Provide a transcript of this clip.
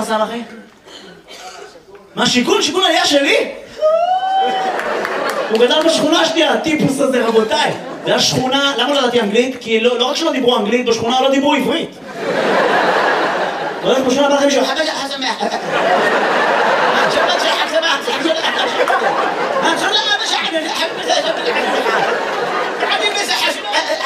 שם, אחי? מה, שיכון? שיכון עלייה שלי? הוא גדל בשכונה השנייה, הטיפוס הזה, רבותיי. זה השכונה, למה לא ידעתי אנגלית? כי לא רק שלא דיברו אנגלית, בשכונה לא דיברו עברית. לא יודעת, בשכונה בא לכם מישהו,